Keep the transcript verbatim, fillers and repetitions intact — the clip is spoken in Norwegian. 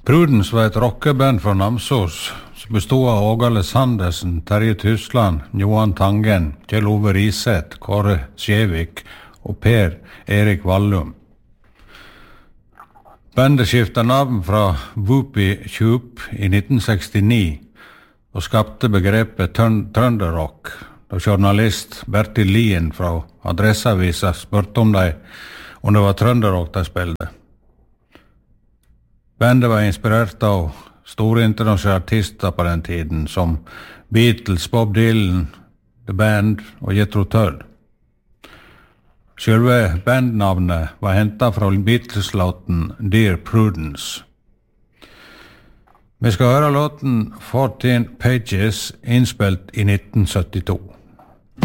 Prudence var et rockeband fra Namsos som bestod av Ågale Sandersen, Terje Tysland, Johan Tangen, Kjell Ove Riseth, Kåre Skjevik og Per Erik Vallum. Bandet skiftet navn fra Whoopie Tube i nitten sekstini og skapte begrepet trønderrock, da journalist Bertil Lien fra Adresseavisa spurte om de om det var trønderrock de spilte. Bandet var inspirert av store internasjonale artister på den tiden, som Beatles, Bob Dylan, The Band og Jethro Tull. Selve bandnavnet var hentet fra Beatles-låten Dear Prudence. Vi skal høre låten fourteen Pages, innspilt i nitten syttito.